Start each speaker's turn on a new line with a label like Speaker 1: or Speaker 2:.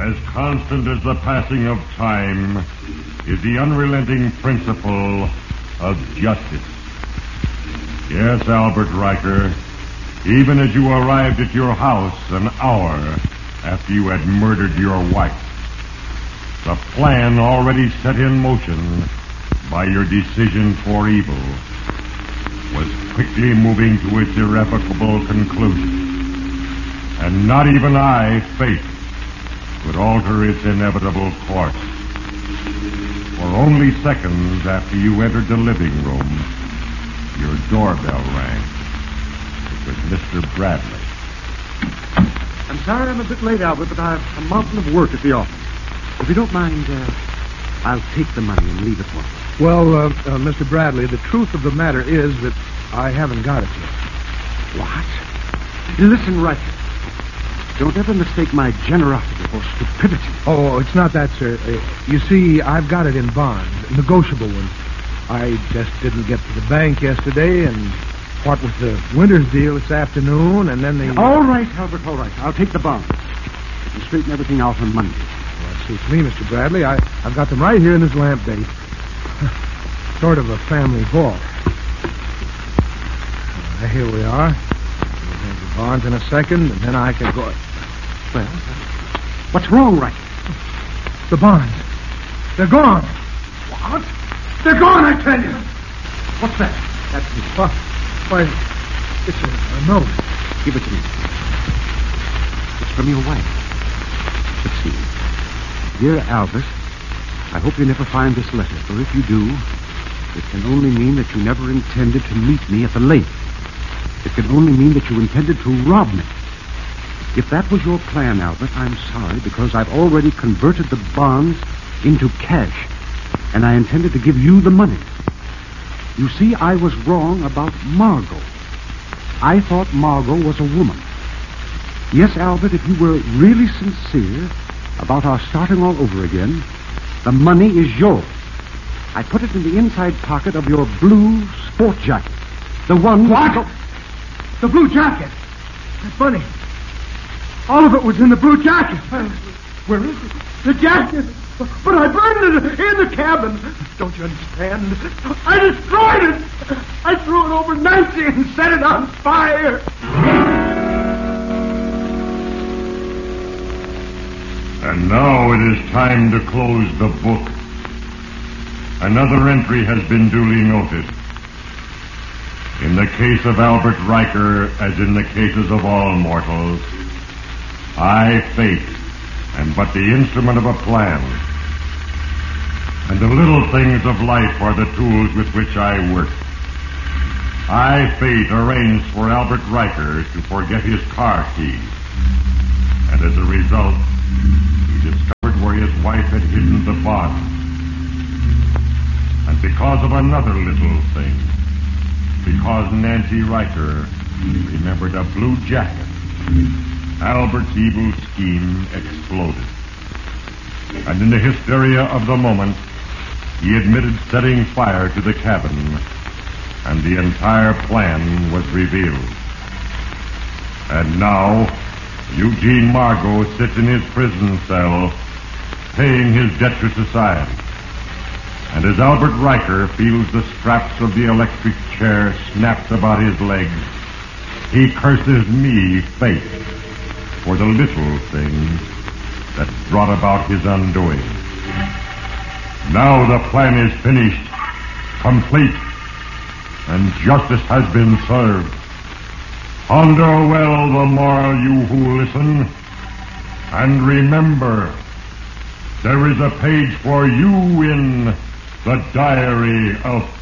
Speaker 1: As constant as the passing of time is the unrelenting principle of justice. Yes, Albert Riker, even as you arrived at your house an hour after you had murdered your wife, the plan already set in motion by your decision for evil was quickly moving to its irrevocable conclusion. And not even I, fate, could alter its inevitable course. For only seconds after you entered the living room, your doorbell rang. It was Mr. Bradley.
Speaker 2: I'm sorry I'm a bit late, Albert, but I've a mountain of work at the office. If you don't mind, I'll take the money and leave it for you.
Speaker 3: Well, Mr. Bradley, the truth of the matter is that I haven't got it yet.
Speaker 2: What? Listen, Riker. Don't ever mistake my generosity for stupidity.
Speaker 3: Oh, it's not that, sir. You see, I've got it in bonds, negotiable ones. I just didn't get to the bank yesterday, and what with the Winters deal this afternoon, and then the...
Speaker 2: All right, Albert, all right. I'll take the bonds and straighten everything out on Monday.
Speaker 3: Well, it suits me, Mr. Bradley. I've got them right here in this lamp base. Sort of a family vault. Here we are. We'll have the bonds in a second, and then I can go...
Speaker 2: Well, what's wrong, Riker?
Speaker 3: The bonds. They're gone.
Speaker 2: What? They're gone, I tell you. What's that?
Speaker 3: That's the... Why, it's a note.
Speaker 2: Give it to me. It's from your wife. Let's see. Dear Albert, I hope you never find this letter, for if you do, it can only mean that you never intended to meet me at the lake. It can only mean that you intended to rob me. If that was your plan, Albert, I'm sorry, because I've already converted the bonds into cash, and I intended to give you the money. You see, I was wrong about Margot. I thought Margot was a woman. Yes, Albert, if you were really sincere about our starting all over again, the money is yours. I put it in the inside pocket of your blue sport jacket. The one...
Speaker 3: What? The blue jacket? That's funny. All of it was in the blue jacket. Where is it? The jacket. But I burned it in the cabin. Don't you understand? I destroyed it. I threw it over Nancy and set it on fire.
Speaker 1: And now it is time to close the book. Another entry has been duly noted. In the case of Albert Riker, as in the cases of all mortals, I, fate, am but the instrument of a plan. And the little things of life are the tools with which I work. I, fate, arranged for Albert Riker to forget his car keys. And as a result, he discovered where his wife had hidden the bonds. And because of another little thing, because Nancy Riker remembered a blue jacket, Albert's evil scheme exploded. And in the hysteria of the moment, he admitted setting fire to the cabin, and the entire plan was revealed. And now, Eugene Margot sits in his prison cell, paying his debt to society. And as Albert Riker feels the straps of the electric chair snapped about his legs, he curses me, fate, for the little things that brought about his undoing. Now the plan is finished, complete, and justice has been served. Ponder well the moral, you who listen, and remember, there is a page for you in the Diary of